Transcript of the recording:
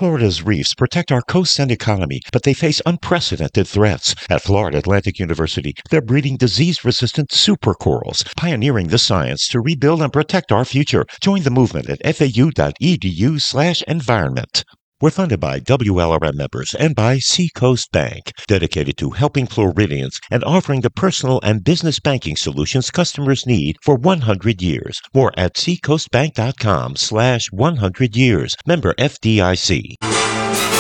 Florida's reefs protect our coasts and economy, but they face unprecedented threats. At Florida Atlantic University, they're breeding disease-resistant supercorals, pioneering the science to rebuild and protect our future. Join the movement at fau.edu/environment. We're funded by WLRM members and by Seacoast Bank, dedicated to helping Floridians and offering the personal and business banking solutions customers need for 100 years. More at seacoastbank.com/100 years. Member FDIC.